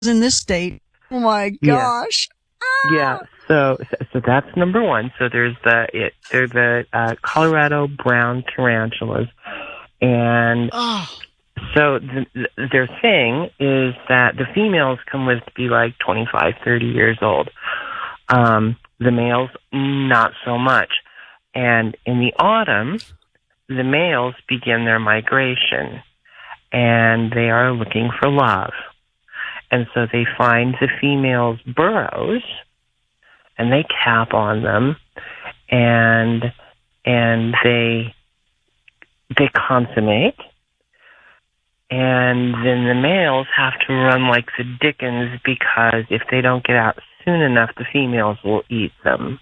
in this state. Oh my gosh. Yeah. So that's number one. So they're the Colorado brown tarantulas, and so their thing is that the females can live to be like 25, 30 years old. The males, not so much. And in the autumn, the males begin their migration, and they are looking for love. And so they find the females' burrows, and they tap on them, and they consummate. And then the males have to run like the dickens, because if they don't get out soon enough, the females will eat them.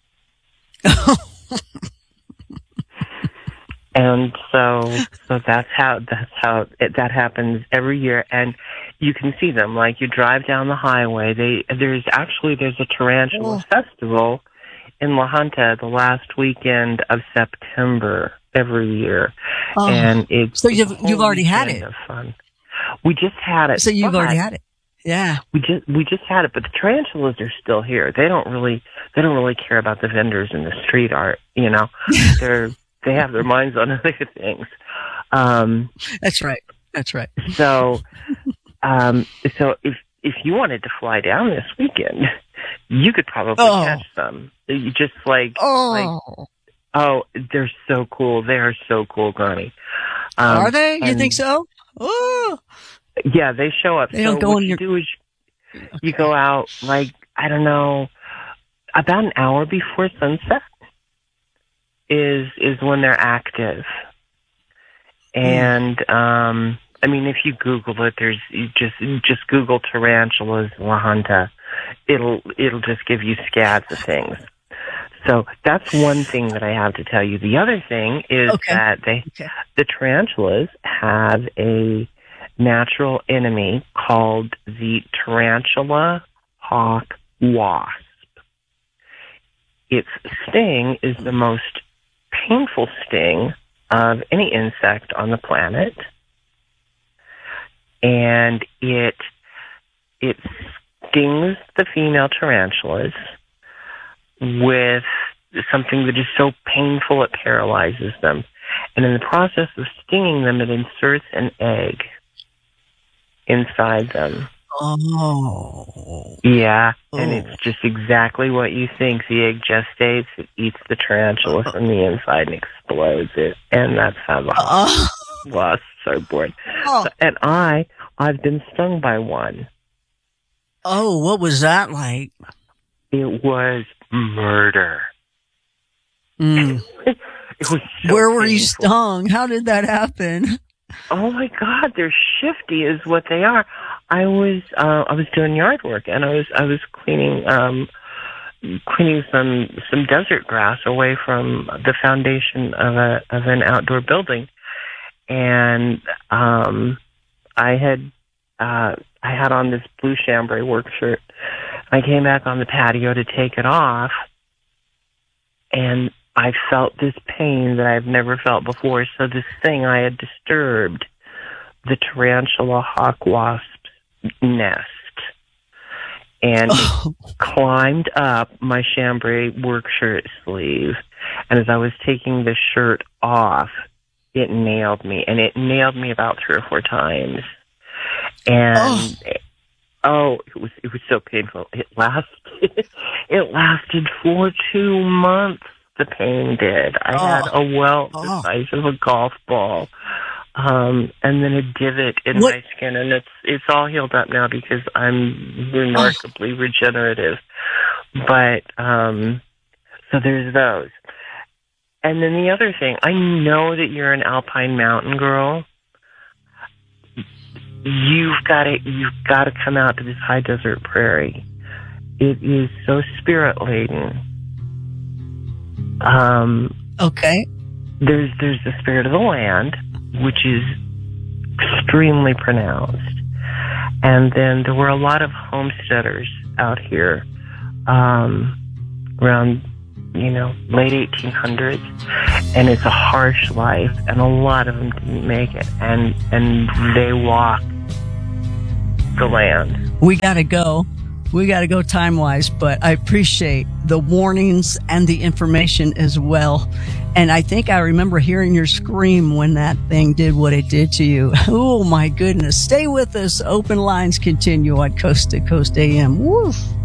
And so that happens every year, and you can see them. Like, you drive down the highway. There's a tarantula festival in La Junta the last weekend of September every year, and it's so you've already had it. Of fun. We just had it. So you've already had it. Yeah. We just had it, but the tarantulas are still here. They don't really care about the vendors in the street art. You know, they have their minds on other things. That's right. That's right. So if you wanted to fly down this weekend, you could probably catch some. You just they're so cool. They are so cool, Connie. Are they? You think so? Oh. Yeah, they show up. They don't go in your... do is you go out, like, I don't know, about an hour before sunset is when they're active. And I mean, if you Google it, you just Google tarantulas La Junta. It'll just give you scads of things. So that's one thing that I have to tell you. The other thing is that the tarantulas have a natural enemy called the tarantula hawk wasp. Its sting is the most painful sting of any insect on the planet, and it stings the female tarantulas with something that is so painful it paralyzes them. And in the process of stinging them, it inserts an egg inside them. Oh. Yeah, and it's just exactly what you think. The egg gestates, it eats the tarantula from the inside and explodes it. And that's how the wasps are born. So, and I've been stung by one. Oh, what was that like? It was murder. It was so Where were painful. you stung? How did that happen? Oh my God, they're shifty, is what they are. I was doing yard work, and I was cleaning some desert grass away from the foundation of an outdoor building, and I had on this blue chambray work shirt. I came back on the patio to take it off, and I felt this pain that I've never felt before. So this thing I had disturbed, the tarantula hawk wasp's nest, and it climbed up my chambray work shirt sleeve. And as I was taking the shirt off, it nailed me, and it nailed me about 3 or 4 times. And it was so painful. It lasted for 2 months. The pain did. I had a welt the size of a golf ball, and then a divot in my skin, and it's all healed up now because I'm remarkably regenerative. But so there's those. And then the other thing, I know that you're an alpine mountain girl. You've got to come out to this high desert prairie. It is so spirit laden. Okay. There's the spirit of the land, which is extremely pronounced. And then there were a lot of homesteaders out here around, late 1800s. And it's a harsh life, and a lot of them didn't make it. And they walk the land. We gotta go. We gotta go time-wise, but I appreciate the warnings and the information as well. And I think I remember hearing your scream when that thing did what it did to you. Oh my goodness. Stay with us. Open lines continue on Coast to Coast AM. Woof.